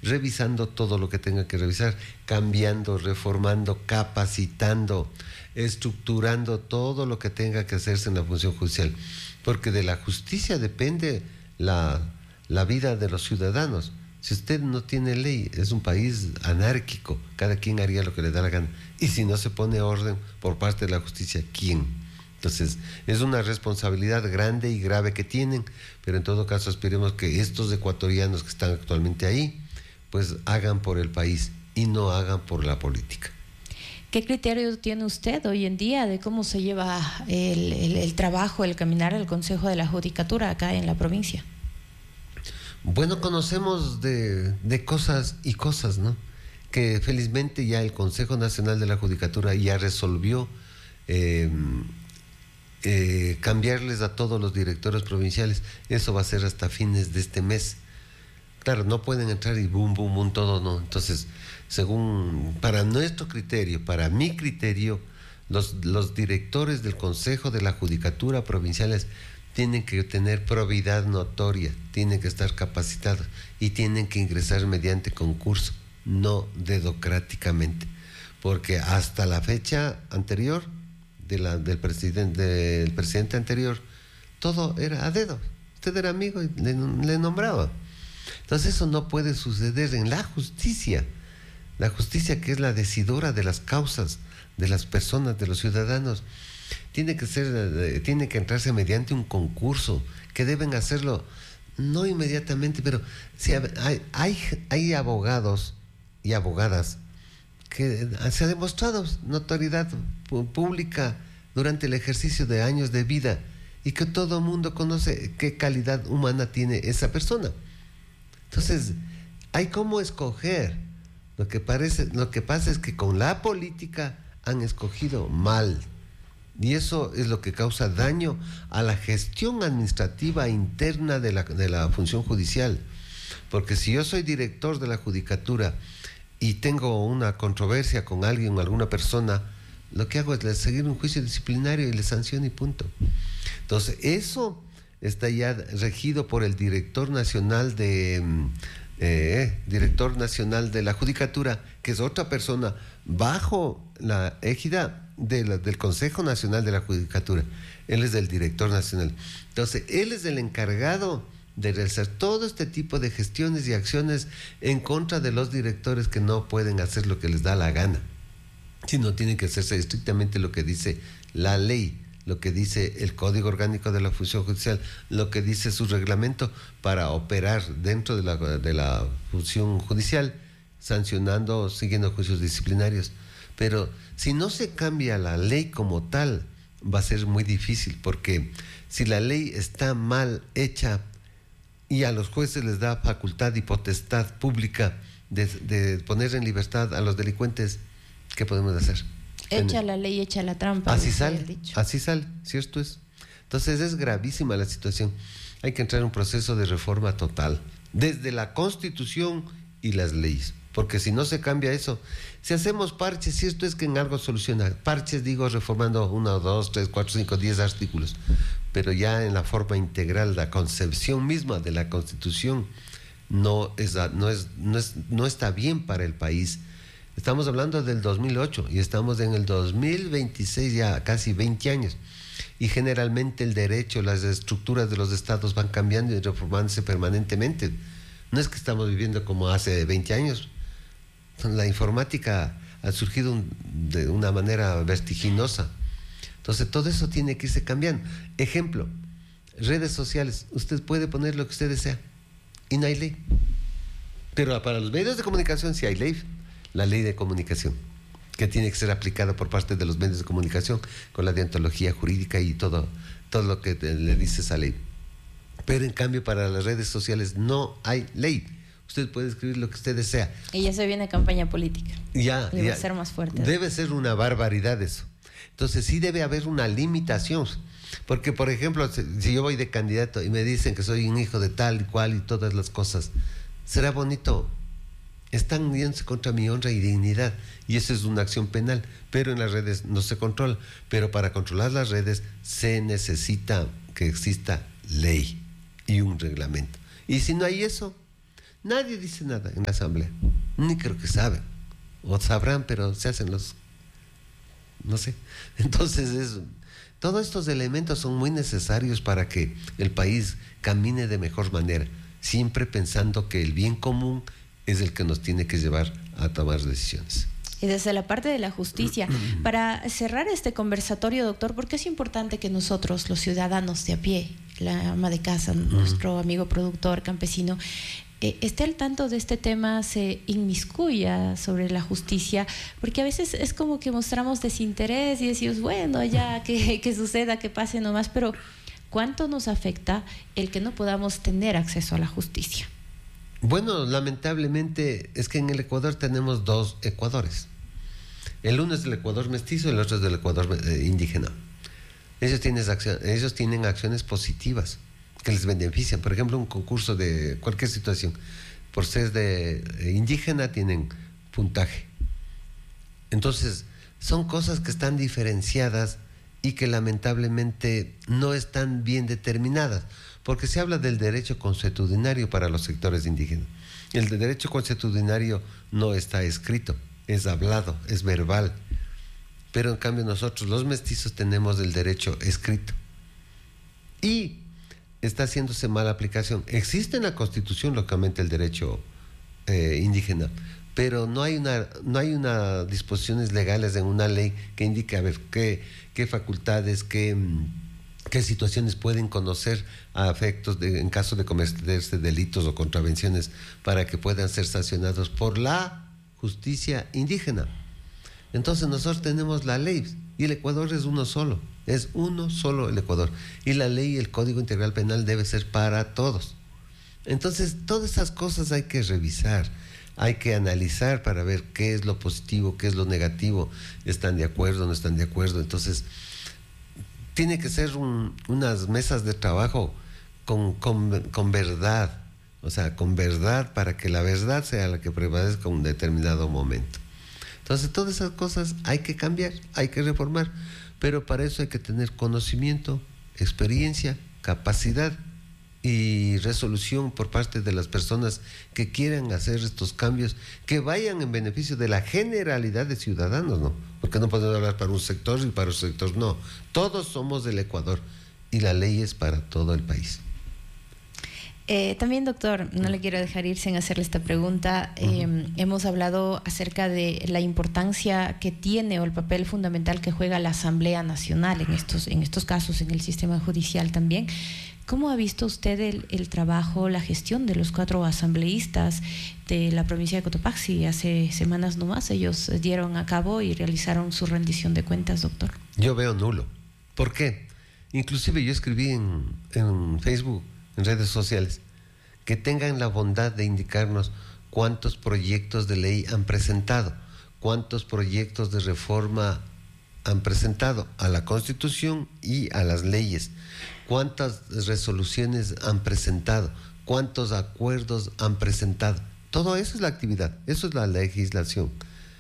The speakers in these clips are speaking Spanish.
revisando todo lo que tenga que revisar, cambiando, reformando, capacitando, estructurando todo lo que tenga que hacerse en la función judicial, porque de la justicia depende la vida de los ciudadanos. Si usted no tiene ley, es un país anárquico, cada quien haría lo que le da la gana, y si no se pone orden por parte de la justicia, ¿quién? Entonces, es una responsabilidad grande y grave que tienen, pero en todo caso esperemos que estos ecuatorianos que están actualmente ahí, pues hagan por el país y no hagan por la política. ¿Qué criterio tiene usted hoy en día de cómo se lleva el trabajo, el caminar del Consejo de la Judicatura acá en la provincia? Bueno, conocemos de cosas y cosas, ¿no? Que felizmente ya el Consejo Nacional de la Judicatura ya resolvió cambiarles a todos los directores provinciales. Eso va a ser hasta fines de este mes. Claro, no pueden entrar y boom, boom, boom, todo, no. Entonces, para nuestro criterio, para mi criterio, los directores del Consejo de la Judicatura provinciales tienen que tener probidad notoria, tienen que estar capacitados y tienen que ingresar mediante concurso, no dedocráticamente, porque hasta la fecha anterior del presidente anterior, todo era a dedo. Usted era amigo y le nombraba. Entonces eso no puede suceder en la justicia que es la decidora de las causas de las personas, de los ciudadanos. Tiene que entrarse mediante un concurso, que deben hacerlo no inmediatamente, pero sí, hay abogados y abogadas que se ha demostrado notoriedad pública durante el ejercicio de años de vida y que todo el mundo conoce qué calidad humana tiene esa persona. Entonces, hay cómo escoger. Lo que pasa es que con la política han escogido mal. Y eso es lo que causa daño a la gestión administrativa interna de la función judicial. Porque si yo soy director de la judicatura y tengo una controversia con alguien o alguna persona, lo que hago es seguir un juicio disciplinario y le sanciono y punto. Entonces, eso está ya regido por el director nacional de la judicatura, que es otra persona bajo la égida del Consejo Nacional de la Judicatura. Él es el director nacional. Entonces, él es el encargado de realizar todo este tipo de gestiones y acciones en contra de los directores que no pueden hacer lo que les da la gana, sino tienen que hacerse estrictamente lo que dice la ley, lo que dice el Código Orgánico de la Función Judicial, lo que dice su reglamento para operar dentro de la función judicial, sancionando, siguiendo juicios disciplinarios. Pero si no se cambia la ley como tal, va a ser muy difícil, porque si la ley está mal hecha y a los jueces les da facultad y potestad pública de poner en libertad a los delincuentes, ¿qué podemos hacer? Echa la ley, echa la trampa. Así sale, ¿cierto es? Entonces es gravísima la situación. Hay que entrar en un proceso de reforma total, desde la Constitución y las leyes, porque si no se cambia eso, si hacemos parches, cierto es que en algo soluciona. Parches, digo, reformando 1, 2, 3, 4, 5, 10 artículos, pero ya en la forma integral, la concepción misma de la Constitución no está bien para el país. Estamos hablando del 2008 y estamos en el 2026, ya casi 20 años. Y generalmente el derecho, las estructuras de los estados van cambiando y reformándose permanentemente. No es que estamos viviendo como hace 20 años. La informática ha surgido de una manera vertiginosa. Entonces todo eso tiene que irse cambiando. Ejemplo, redes sociales. Usted puede poner lo que usted desea y no hay ley. Pero para los medios de comunicación sí hay ley. La ley de comunicación, que tiene que ser aplicada por parte de los medios de comunicación con la deontología jurídica y todo lo que le dice esa ley. Pero en cambio para las redes sociales no hay ley. Usted puede escribir lo que usted desea. Y ya se viene campaña política. Debe ser más fuerte. Debe ser una barbaridad eso. Entonces sí debe haber una limitación. Porque, por ejemplo, si yo voy de candidato y me dicen que soy un hijo de tal y cual y todas las cosas, será bonito. Están yéndose contra mi honra y dignidad, y eso es una acción penal, pero en las redes no se controla. Pero para controlar las redes se necesita que exista ley y un reglamento. Y si no hay eso, Nadie dice nada en la asamblea, ni creo que saben, o sabrán, pero se hacen los, no sé. Entonces todos estos elementos son muy necesarios para que el país camine de mejor manera, siempre pensando que el bien común es el que nos tiene que llevar a tomar decisiones. Y desde la parte de la justicia, para cerrar este conversatorio, doctor, ¿por qué es importante que nosotros, los ciudadanos de a pie, la ama de casa, nuestro amigo productor, campesino, esté al tanto de este tema, se inmiscuya sobre la justicia? Porque a veces es como que mostramos desinterés y decimos, bueno, ya que suceda, que pase nomás, pero ¿cuánto nos afecta el que no podamos tener acceso a la justicia? Bueno, lamentablemente es que en el Ecuador tenemos dos Ecuadores. El uno es del Ecuador mestizo y el otro es del Ecuador indígena. Ellos tienen acciones positivas que les benefician. Por ejemplo, un concurso de cualquier situación, por ser de indígena, tienen puntaje. Entonces, son cosas que están diferenciadas y que lamentablemente no están bien determinadas, porque se habla del derecho consuetudinario para los sectores indígenas. El derecho consuetudinario no está escrito, es hablado, es verbal, pero en cambio nosotros los mestizos tenemos el derecho escrito y está haciéndose mala aplicación. Existe en la Constitución lógicamente el derecho indígena, pero no hay una disposiciones legales en una ley que indique a ver qué facultades, qué situaciones pueden conocer a efectos en caso de cometerse delitos o contravenciones para que puedan ser sancionados por la justicia indígena. Entonces nosotros tenemos la ley y el Ecuador es uno solo el Ecuador, y la ley y el Código Integral Penal debe ser para todos. Entonces todas esas cosas hay que revisar, hay que analizar para ver qué es lo positivo, qué es lo negativo, están de acuerdo, no están de acuerdo. Entonces tiene que ser unas mesas de trabajo con verdad, o sea, con verdad, para que la verdad sea la que prevalezca en un determinado momento. Entonces todas esas cosas hay que cambiar, hay que reformar, pero para eso hay que tener conocimiento, experiencia, capacidad y resolución por parte de las personas que quieran hacer estos cambios, que vayan en beneficio de la generalidad de ciudadanos, ¿no? Porque no podemos hablar para un sector y para otro sector, no. Todos somos del Ecuador y la ley es para todo el país. También, doctor, no le quiero dejar ir sin hacerle esta pregunta. Hemos hablado acerca de la importancia que tiene o el papel fundamental que juega la Asamblea Nacional en estos casos, en el sistema judicial también. ¿Cómo ha visto usted el trabajo, la gestión de los 4 asambleístas de la provincia de Cotopaxi? Hace semanas nomás ellos dieron a cabo y realizaron su rendición de cuentas, doctor. Yo veo nulo. ¿Por qué? Inclusive yo escribí en Facebook, en redes sociales, que tengan la bondad de indicarnos cuántos proyectos de ley han presentado, cuántos proyectos de reforma han presentado a la Constitución y a las leyes, cuántas resoluciones han presentado, cuántos acuerdos han presentado. Todo eso es la actividad, eso es la legislación.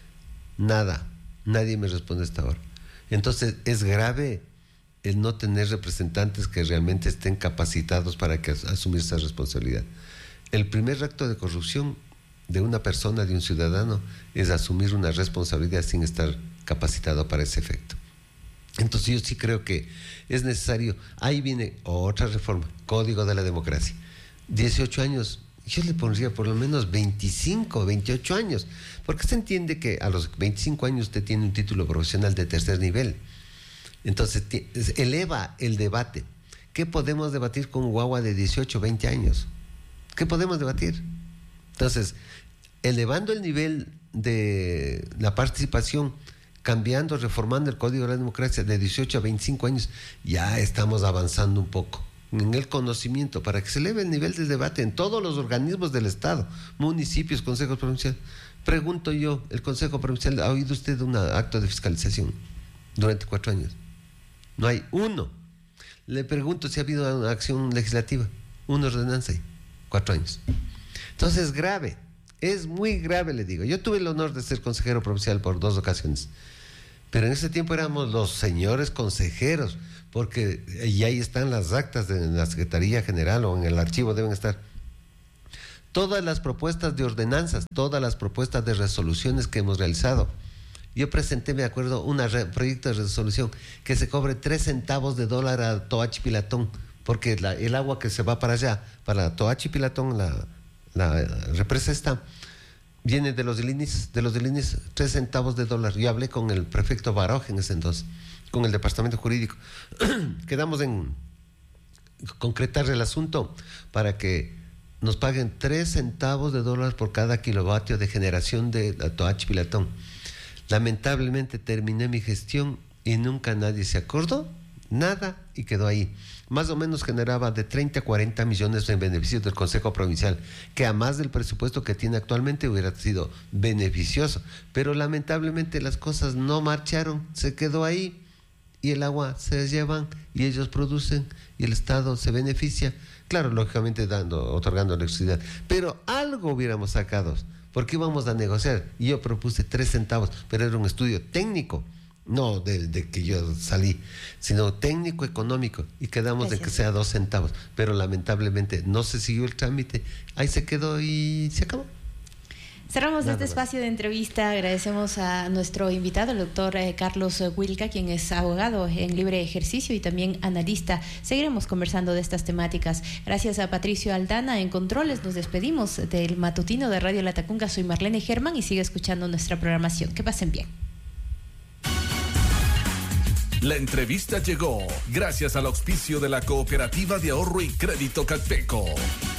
Nada, nadie me responde hasta ahora. Entonces es grave el no tener representantes que realmente estén capacitados para asumir esa responsabilidad. El primer acto de corrupción de una persona, de un ciudadano, es asumir una responsabilidad sin estar capacitado para ese efecto. Entonces yo sí creo que es necesario. Ahí viene otra reforma, Código de la Democracia. 18 años, yo le pondría por lo menos 25, 28 años, porque se entiende que a los 25 años usted tiene un título profesional de tercer nivel. Entonces eleva el debate. ¿Qué podemos debatir con un guagua de 18, 20 años? ¿Qué podemos debatir? Entonces, elevando el nivel de la participación, cambiando, reformando el Código de la Democracia de 18 a 25 años, ya estamos avanzando un poco en el conocimiento para que se eleve el nivel de debate en todos los organismos del Estado, municipios, consejos provinciales. Pregunto yo, ¿el Consejo Provincial ha oído usted un acto de fiscalización durante 4 años? No hay uno. Le pregunto si ha habido una acción legislativa, una ordenanza ahí, 4 años. Entonces es grave, es muy grave, le digo. Yo tuve el honor de ser consejero provincial por 2 ocasiones, pero en ese tiempo éramos los señores consejeros, porque y ahí están las actas de la Secretaría General o en el archivo deben estar. Todas las propuestas de ordenanzas, todas las propuestas de resoluciones que hemos realizado. Yo presenté, me acuerdo, un proyecto de resolución que se cobre 3 centavos de dólar a Toachi Pilatón, porque el agua que se va para allá, para Toachi Pilatón, la represa esta, viene de los Delinis, 3 centavos de dólar. Yo hablé con el prefecto Baroj en ese entonces, con el departamento jurídico. Quedamos en concretar el asunto para que nos paguen 3 centavos de dólar por cada kilovatio de generación de Toachi Pilatón. Lamentablemente terminé mi gestión y nunca nadie se acordó, nada, y quedó ahí. Más o menos generaba de 30 a 40 millones en beneficios del Consejo Provincial, que a más del presupuesto que tiene actualmente hubiera sido beneficioso. Pero lamentablemente las cosas no marcharon, se quedó ahí y el agua se llevan y ellos producen y el Estado se beneficia. Claro, lógicamente otorgando electricidad, pero algo hubiéramos sacado, porque íbamos a negociar. Y yo propuse 3 centavos, pero era un estudio técnico, no de que yo salí, sino técnico económico, y quedamos de que sea 2 centavos, pero lamentablemente no se siguió el trámite, ahí se quedó y se acabó. Cerramos este espacio de entrevista. Agradecemos a nuestro invitado, el doctor Carlos Wilca, quien es abogado en libre ejercicio y también analista. Seguiremos conversando de estas temáticas. Gracias a Patricio Aldana en Controles. Nos despedimos del matutino de Radio Latacunga. Soy Marlene Germán y sigue escuchando nuestra programación. Que pasen bien. La entrevista llegó gracias al auspicio de la Cooperativa de Ahorro y Crédito Calpeco.